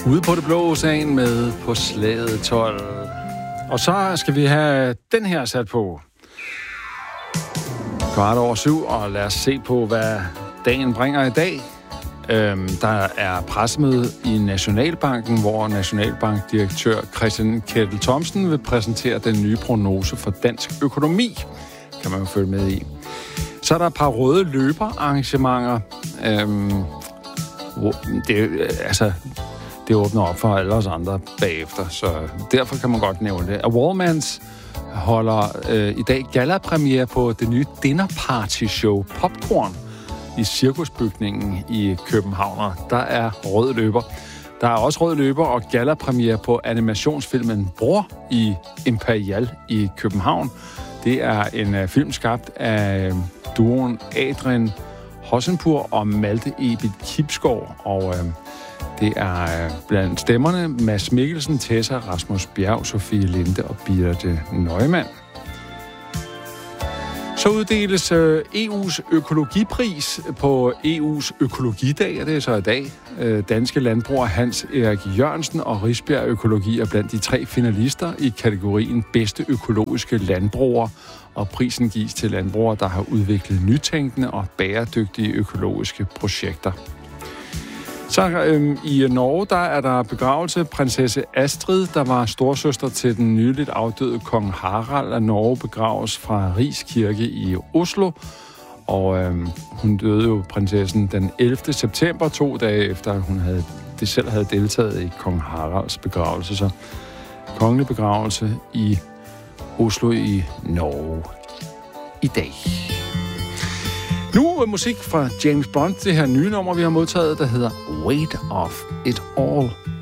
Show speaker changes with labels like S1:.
S1: Ude på det blå ocean med på slaget 12. Og så skal vi have den her sat på. 7:15, og lad os se på, hvad dagen bringer i dag. Der er pressemøde i Nationalbanken, hvor Nationalbankdirektør Christian Kettel Thomsen vil præsentere den nye prognose for dansk økonomi. Kan man jo følge med i. Så er der et par røde løberarrangementer. Det åbner op for alle os andre bagefter, så derfor kan man godt nævne det. Wallmans holder i dag gala-premiere på det nye Dinner Party Show Popcorn i Cirkusbygningen i København. Der er rød løber. Der er også rød løber og gala-premiere på animationsfilmen Bror i Imperial i København. Det er en film skabt af duoen Adrian Hossenpur og Malte Ebit Kibsgaard, og det er blandt stemmerne Mads Mikkelsen, Tessa, Rasmus Bjerg, Sofie Linde og Birte Neumann. Så uddeles EU's økologipris på EU's økologidag, og det er så i dag. Danske landbruger Hans Erik Jørgensen og Risbjerg Økologi er blandt de 3 finalister i kategorien bedste økologiske landbrugere, og prisen gives til landbrugere, der har udviklet nytænkende og bæredygtige økologiske projekter. Så i Norge, der er der begravelse prinsesse Astrid, der var storsøster til den nyligt afdøde kong Harald af Norge, begraves fra Ris Kirke i Oslo. Og hun døde jo, prinsessen, den 11. september, 2 dage efter, at hun selv havde deltaget i kong Haralds begravelse. Så kongelig begravelse i Oslo i Norge i dag. Nu musik fra James Bond, det her nye nummer, vi har modtaget, der hedder Weight of It All.